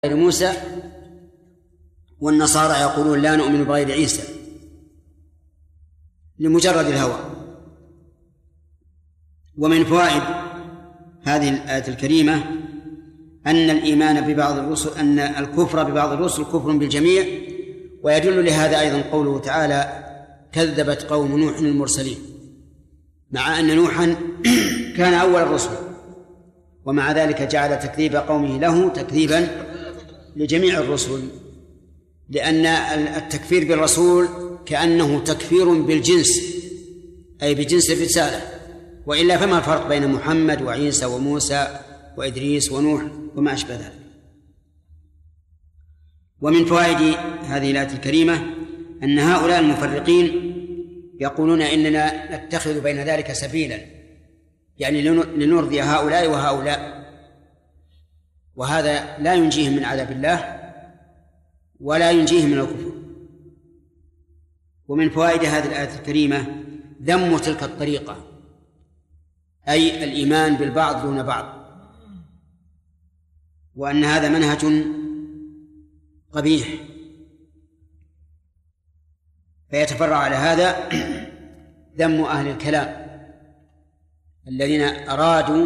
غير موسى، والنصارى يقولون لا نؤمن بغير عيسى لمجرد الهوى. ومن فوائد هذه الآية الكريمة أن الإيمان ببعض الرسل، أن الكفر ببعض الرسل كفر بالجميع. ويدل لهذا أيضا قوله تعالى: كذبت قوم نوح المرسلين، مع أن نوحا كان أول الرسل، ومع ذلك جعل تكذيب قومه له تكذيبا لجميع الرسل، لأن التكفير بالرسول كأنه تكفير بالجنس، أي بجنس الرسالة، وإلا فما الفرق بين محمد وعيسى وموسى وإدريس ونوح وما أشبه ذلك. ومن فوائد هذه الآية الكريمة أن هؤلاء المفرقين يقولون إننا نتخذ بين ذلك سبيلا، يعني لنرضي هؤلاء وهؤلاء، وهذا لا ينجيهم من عذاب الله ولا ينجيهم من الكفر. ومن فوائد هذه الآية الكريمة ذم تلك الطريقة، أي الإيمان بالبعض دون بعض، وأن هذا منهج قبيح. فيتفرع على هذا ذم أهل الكلام الذين أرادوا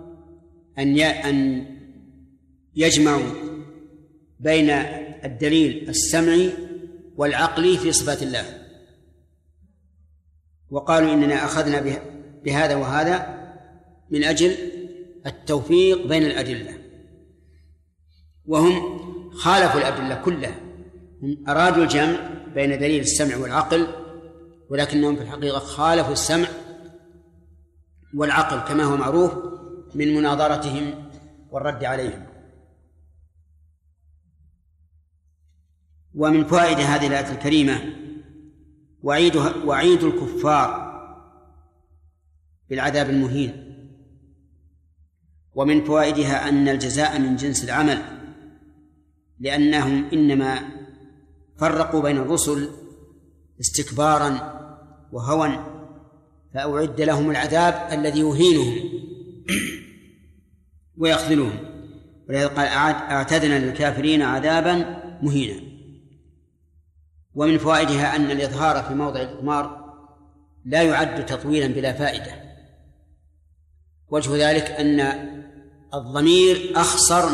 أن يجمعوا بين الدليل السمعي والعقلي في صفات الله، وقالوا إننا أخذنا بهذا وهذا من أجل التوفيق بين الأدلة، وهم خالفوا الأدلة كلها. هم أرادوا الجمع بين دليل السمع والعقل، ولكنهم في الحقيقة خالفوا السمع والعقل كما هو معروف من مناظرتهم والرد عليهم. ومن فوائد هذه الآية الكريمة وعيد الكفار بالعذاب المهين. ومن فوائدها أن الجزاء من جنس العمل، لأنهم إنما فرقوا بين الرسل استكبارا وهوى، فأعد لهم العذاب الذي يهينهم ويخذلهم، ولذلك قال: أعتدنا للكافرين عذابا مهينا. ومن فوائدها أن الإظهار في موضع الإضمار لا يعد تطويلا بلا فائدة. وجه ذلك أن الضمير أخصر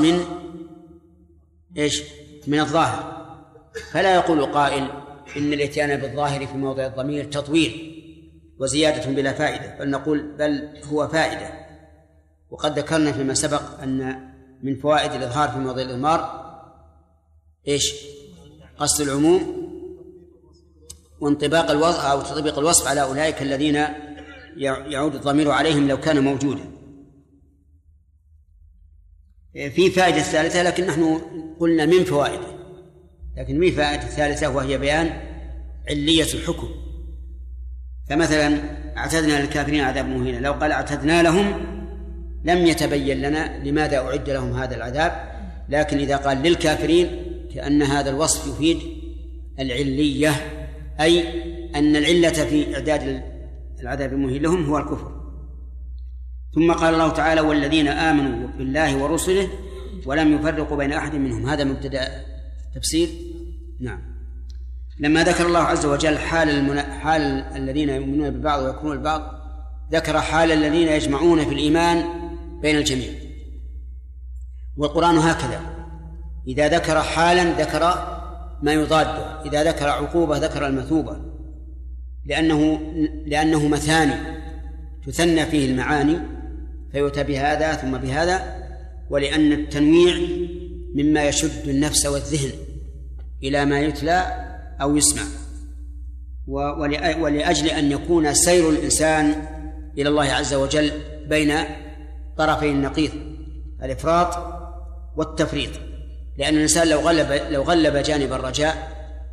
من الظاهر، فلا يقول قائل إن الإتيان بالظاهر في موضع الضمير تطويل وزيادة بلا فائدة، بل نقول بل هو فائدة. وقد ذكرنا فيما سبق أن من فوائد الإظهار في موضع الإضمار قصد العموم وانطباق الوصف أو تطبيق الوصف على أولئك الذين يعود الضمير عليهم لو كان موجودا. في فائدة ثالثة، لكن نحن قلنا من فوائده، لكن من فائدة ثالثة وهي بيان علية الحكم. فمثلا أعتدنا للكافرين عذاب مهينا، لو قال أعتدنا لهم لم يتبين لنا لماذا أعد لهم هذا العذاب، لكن إذا قال للكافرين كأن هذا الوصف يفيد العلية، أي أن العلة في إعداد العذاب المهين لهم هو الكفر. ثم قال الله تعالى: والذين آمنوا بالله ورسله ولم يفرقوا بين أحد منهم. هذا مبتدأ تفسير. نعم. لما ذكر الله عز وجل حال الذين يؤمنون ببعض ويكفرون ببعض، ذكر حال الذين يجمعون في الإيمان بين الجميع. والقرآن هكذا، إذا ذكر حالا ذكر ما يضاده، إذا ذكر عقوبة ذكر المثوبة، لأنه مثاني تثنى فيه المعاني، فيؤتى بهذا ثم بهذا، ولأن التنويع مما يشد النفس والذهن إلى ما يتلى أو يسمع، ولأجل أن يكون سير الإنسان إلى الله عز وجل بين طرفي النقيض، الإفراط والتفريط. لأن الإنسان لو غلب جانب الرجاء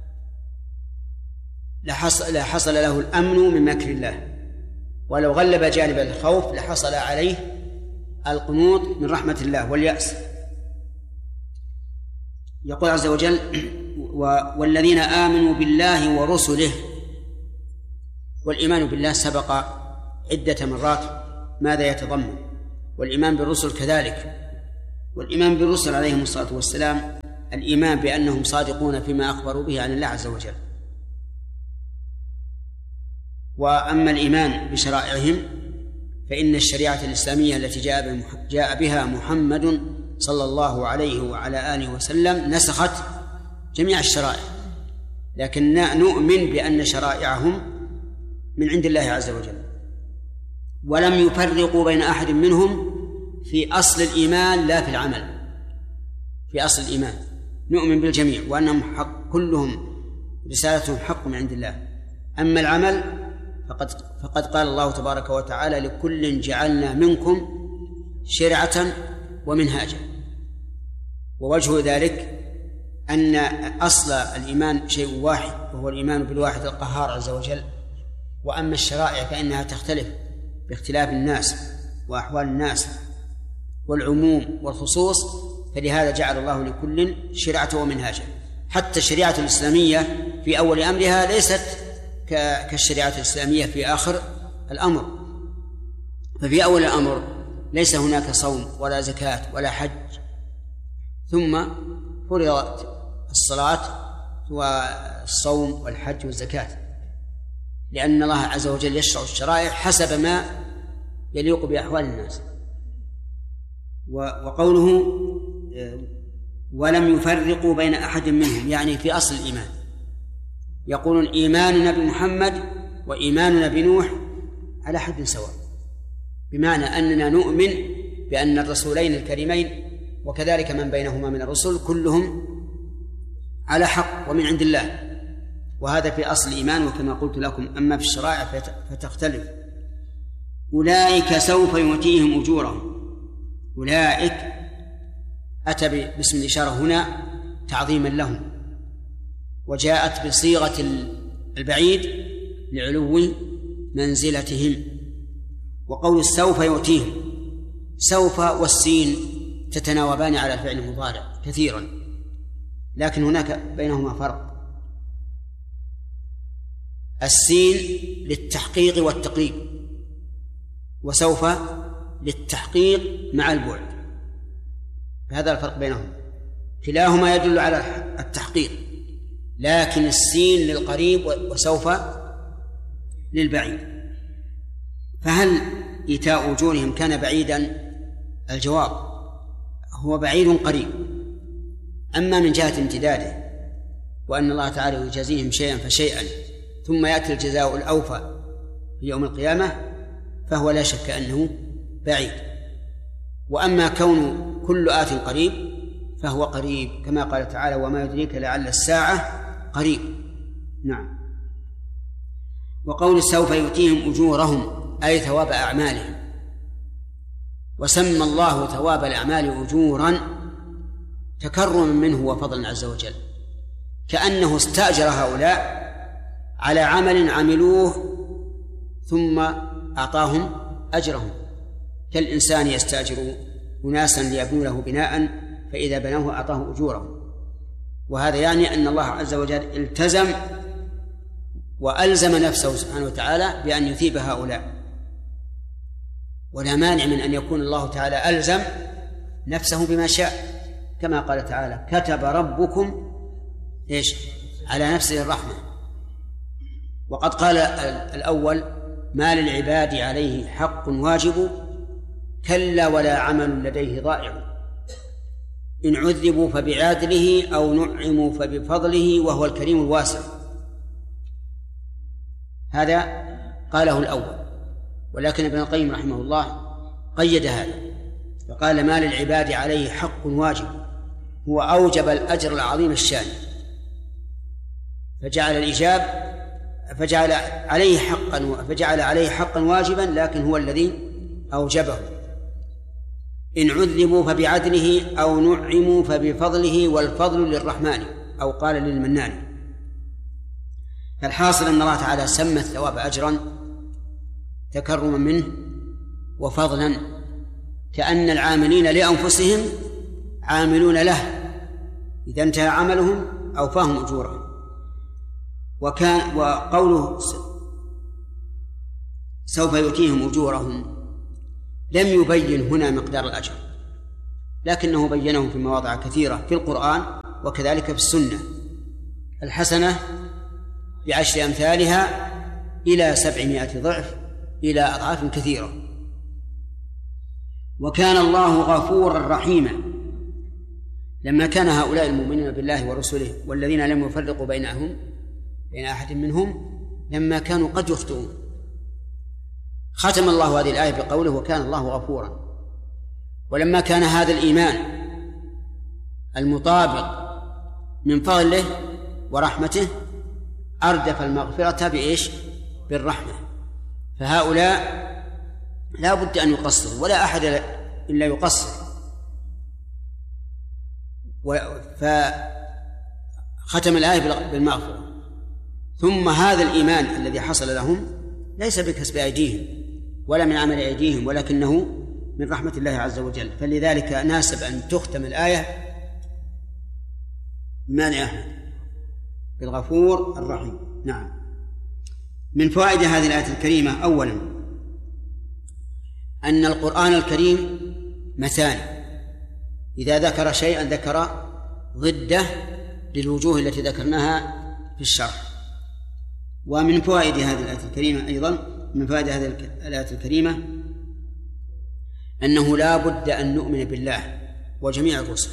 لحصل له الأمن من مكر الله، ولو غلب جانب الخوف لحصل عليه القنوط من رحمة الله واليأس. يقول عز وجل: والذين آمنوا بالله ورسله. والإيمان بالله سبق عدة مرات ماذا يتضمن، والإيمان بالرسل كذلك، والإيمان بالرسل عليهم الصلاة والسلام الإيمان بأنهم صادقون فيما أخبروا به عن الله عز وجل. وأما الإيمان بشرائعهم فإن الشريعة الإسلامية التي جاء بها محمد صلى الله عليه وعلى آله وسلم نسخت جميع الشرائع، لكن نؤمن بأن شرائعهم من عند الله عز وجل، ولم يفرقوا بين أحد منهم في أصل الإيمان لا في العمل. في أصل الإيمان نؤمن بالجميع وأنهم حق، كلهم رسالتهم حق من عند الله. أما العمل فقد قال الله تبارك وتعالى: لكل جعلنا منكم شرعة ومنهاجا. ووجه ذلك أن أصل الإيمان شيء واحد، وهو الإيمان بالواحد القهار عز وجل. وأما الشرائع فإنها تختلف باختلاف الناس وأحوال الناس والعموم والخصوص، فلهذا جعل الله لكل شرعة ومنهاجا. حتى الشريعة الإسلامية في أول أمرها ليست كالشريعة الإسلامية في آخر الأمر. ففي أول الأمر ليس هناك صوم ولا زكاة ولا حج، ثم فرضت الصلاة والصوم والحج والزكاة، لأن الله عز وجل يشرع الشرائع حسب ما يليق بأحوال الناس. وقوله ولم يفرقوا بين أحد منهم، يعني في أصل الإيمان. يقولون إيماننا بمحمد وإيماننا بنوح على حد سواء، بمعنى أننا نؤمن بأن الرسولين الكريمين وكذلك من بينهما من الرسل كلهم على حق ومن عند الله، وهذا في أصل الإيمان. وكما قلت لكم أما في الشرائع فتختلف. أولئك سوف يؤتيهم أجورهم. أولئك أتى باسم الإشارة هنا تعظيما لهم، وجاءت بصيغة البعيد لعلو منزلتهم. وقول سوف يؤتيهم، سوف والسين تتناوبان على الفعل المضارع كثيرا، لكن هناك بينهما فرق. السين للتحقيق والتقريب، وسوف للتحقيق مع البعد، هذا الفرق بينهم. كلاهما يدل على التحقيق، لكن السين للقريب وسوف للبعيد. فهل إيتاء أجورهم كان بعيدا؟ الجواب هو بعيد قريب. أما من جهة امتداده وأن الله تعالى يجازيهم شيئا فشيئا ثم يأتي الجزاء الأوفى في يوم القيامة، فهو لا شك أنه بعيد. وأما كون كل آت قريب فهو قريب، كما قال تعالى: وما يدريك لعل الساعة قريب. نعم. وقول سوف يؤتيهم أجورهم أي ثواب أعمالهم، وسمى الله ثواب الأعمال أجورا تكرما منه وفضلا عز وجل، كأنه استأجر هؤلاء على عمل عملوه ثم أعطاهم أجرهم، كالإنسان يستأجر أناسا ليبنوا له بناء فإذا بنوه أعطاه أجورهم. وهذا يعني أن الله عز وجل التزم وألزم نفسه سبحانه وتعالى بأن يثيب هؤلاء، ولا مانع من أن يكون الله تعالى ألزم نفسه بما شاء، كما قال تعالى: كتب ربكم على نفسه الرحمة. وقد قال الأول: ما للعباد عليه حق واجب، كلا ولا عمل لديه ضائع، إن عذبوا فبعدله أو نعموا فبفضله وهو الكريم الواسع. هذا قاله الأول، ولكن ابن القيم رحمه الله قيد هذا فقال: ما للعباد عليه حق واجب، هو أوجب الأجر العظيم الشان، فجعل عليه حقا واجبا، لكن هو الذي أوجبه. إن عذبوا فبعدله أو نعموا فبفضله، والفضل للرحمن أو قال للمنان. فالحاصل أن الله تعالى سمى الثواب أجرا تكرما منه وفضلا، كأن العاملين لأنفسهم عاملون له، إذا انتهى عملهم أوفاهم أجورهم. وقوله سوف يؤتيهم أجورهم لم يبين هنا مقدار الأجر، لكنه بينه في مواضع كثيرة في القرآن وكذلك في السنة. الحسنة ب10 أمثالها إلى 700 ضعف إلى أضعاف كثيرة. وكان الله غفورا رحيما. لما كان هؤلاء المؤمنين بالله ورسله والذين لم يفرقوا بين أحد منهم لما كانوا قد يخطئون، ختم الله هذه الآية بقوله وكان الله غفورا. ولما كان هذا الإيمان المطابق من فضله ورحمته أردف المغفرة بإيش؟ بالرحمة. فهؤلاء لا بد أن يقصروا، ولا أحد إلا يقصر. فختم الآية بالمغفرة. ثم هذا الإيمان الذي حصل لهم ليس بكسب أيديهم ولا من عمل أيديهم، ولكنه من رحمة الله عز وجل. فلذلك ناسب أن تختم الآية بماذا يا أحمد؟ بالغفور الرحيم. نعم. من فوائد هذه الآية الكريمة أولا أن القرآن الكريم مثاني، إذا ذكر شيئا ذكر ضده للوجوه التي ذكرناها في الشرح. ومن فوائد هذه الآية الكريمة أيضا، من فوائد هذه الآية الكريمة أنه لا بد أن نؤمن بالله وجميع الرسل.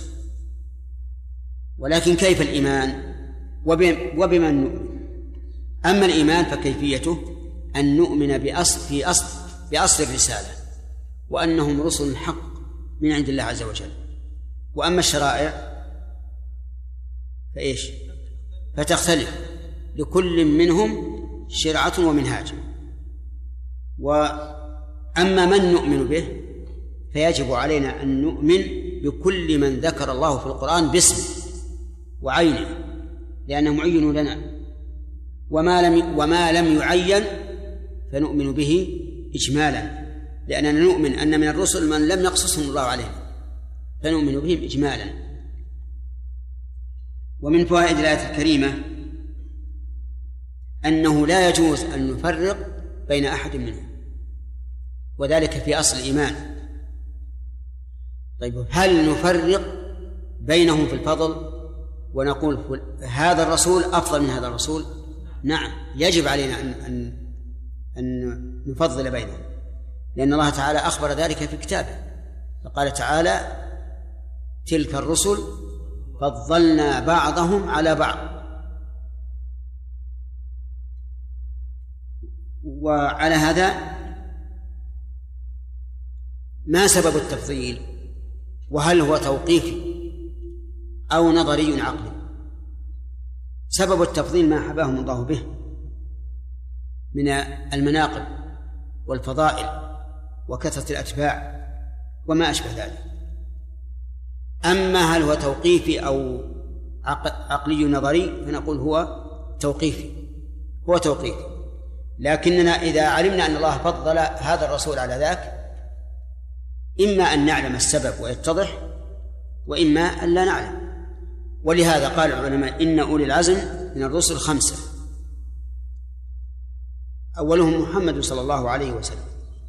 ولكن كيف الإيمان وبمن نؤمن؟ أما الإيمان فكيفيته أن نؤمن بأصل الرسالة، وأنهم رسل حق من عند الله عز وجل. وأما الشرائع فإيش؟ فتختلف، لكل منهم شرعة ومنهاج. وأما من نؤمن به فيجب علينا أن نؤمن بكل من ذكر الله في القرآن باسمه وعينه، لأنه معين لنا. وما لم يعين فنؤمن به إجمالا، لأننا نؤمن أن من الرسل من لم يقصصهم الله عليهم فنؤمن بهم إجمالا. ومن فوائد الآية الكريمة أنه لا يجوز أن نفرق بين أحد منهم، وذلك في أصل الإيمان. طيب، هل نفرق بينهم في الفضل ونقول هذا الرسول أفضل من هذا الرسول؟ نعم، يجب علينا أن نفضل بينهم، لأن الله تعالى أخبر ذلك في كتابه، فقال تعالى تلك الرسل فضلنا بعضهم على بعض. وعلى هذا ما سبب التفضيل؟ وهل هو توقيفي أو نظري عقلي؟ سبب التفضيل ما حباهم الله به من المناقب والفضائل وكثرة الأتباع وما أشبه ذلك. أما هل هو توقيفي أو عقلي نظري فنقول هو توقيفي. لكننا إذا علمنا أن الله فضل هذا الرسول على ذاك إما أن نعلم السبب ويتضح، وإما أن لا نعلم. ولهذا قال العلماء إن أولي العزم من الرسل 5، أولهم محمد صلى الله عليه وسلم،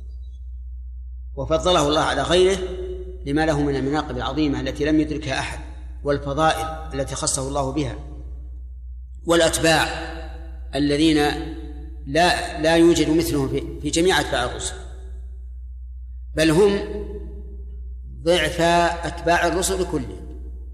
وفضله الله على غيره لما له من المناقب العظيمة التي لم يدركها أحد، والفضائل التي خصه الله بها، والأتباع الذين لا يوجد مثلهم في جميع أتباع الرسل، بل هم ضعف أتباع الرسل كلهم.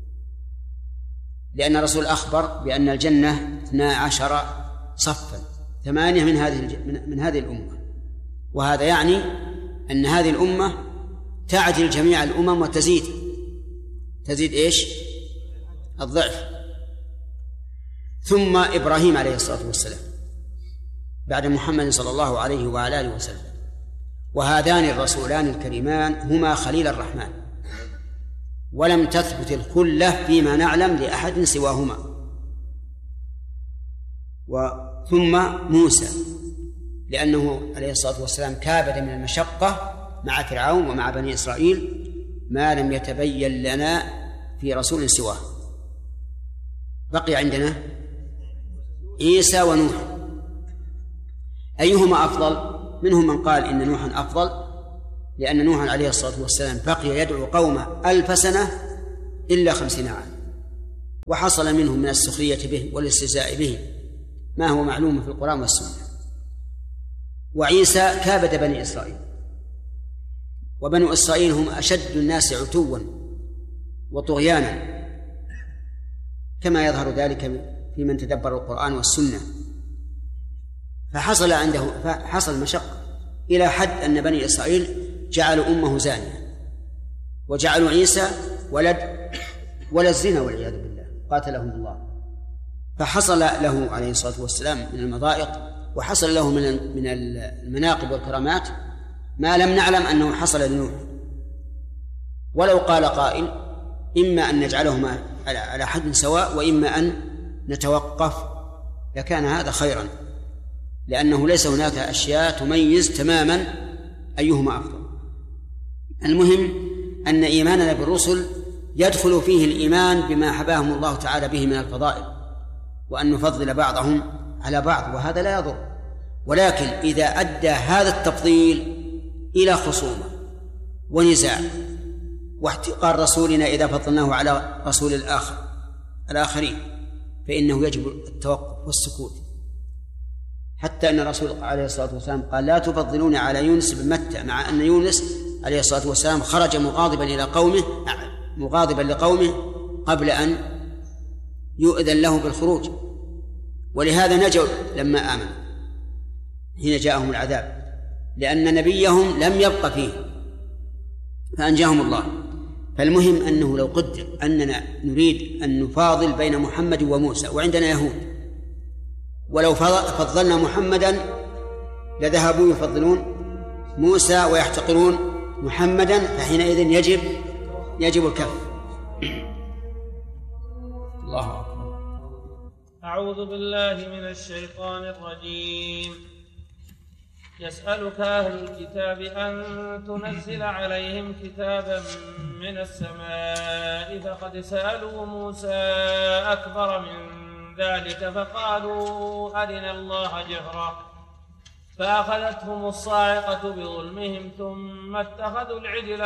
لأن الرسول أخبر بأن الجنة 12 صفا، 8 من هذه الأمة، وهذا يعني أن هذه الأمة تعدل جميع الأمم وتزيد إيش؟ الضعف. ثم إبراهيم عليه الصلاة والسلام بعد محمد صلى الله عليه وعلى آله وسلم، وهذان الرسولان الكريمان هما خليل الرحمن، ولم تثبت الخلة فيما نعلم لأحد سواهما. ثم موسى، لأنه عليه الصلاة والسلام كابد من المشقة مع فرعون ومع بني إسرائيل ما لم يتبين لنا في رسول سواه. بقي عندنا عيسى ونوح، أيهما أفضل؟ منهم من قال إن نوحا أفضل لأن نوح عليه الصلاة والسلام بقي يدعو قومه 1000 سنة إلا 50 عاما، وحصل منهم من السخرية به والاستهزاء به ما هو معلوم في القرآن والسنة. وعيسى كابد بني إسرائيل، وبنو إسرائيل هم أشد الناس عتوا وطغيانا، كما يظهر ذلك في من تدبر القرآن والسنة. فحصل مشقة إلى حد أن بني إسرائيل جعلوا أمه زانية، وجعلوا عيسى ولد الزنا والعياذ بالله، قاتلهم الله. فحصل له عليه الصلاة والسلام من المضائق، وحصل له من المناقب والكرامات ما لم نعلم أنه حصل لنوح. ولو قال قائل إما أن نجعلهما على حد سواء وإما أن نتوقف لكان هذا خيرا، لأنه ليس هناك أشياء تميز تماما أيهما أفضل. المهم أن إيماننا بالرسل يدخل فيه الإيمان بما حباهم الله تعالى به من الفضائل، وأن نفضل بعضهم على بعض، وهذا لا يضر. ولكن إذا أدى هذا التفضيل إلى خصومة ونزاع واحتقار رسولنا إذا فضلناه على رسول الآخرين، فإنه يجب التوقف والسكوت. حتى أن الرسول عليه الصلاة والسلام قال لا تفضلون على يونس بن متى، مع أن يونس عليه الصلاة والسلام خرج مغاضبا لقومه قبل أن يؤذن له بالخروج، ولهذا نجوا لما آمنوا حين جاءهم العذاب، لأن نبيهم لم يبق فيه فأنجاهم الله. فالمهم أنه لو قدر أننا نريد أن نفاضل بين محمد وموسى وعندنا يهود، ولو فضلنا محمدا لذهبوا يفضلون موسى ويحتقرون محمدا، فحينئذ يجب الكف. الله أكبر. أعوذ بالله من الشيطان الرجيم. يسألك أهل الكتاب أن تنزل عليهم كتابا من السماء، فقد سألوا موسى أكبر من ذلك فقالوا أرنا الله جهرة، فأخذتهم الصاعقة بظلمهم ثم اتخذوا العجل